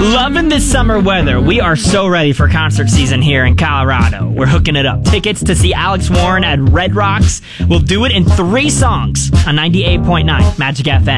Loving this summer weather. We are so ready for concert season here in Colorado. We're hooking it up. Tickets to see Alex Warren at Red Rocks. We'll do it in 3 songs on 98.9 Magic FM.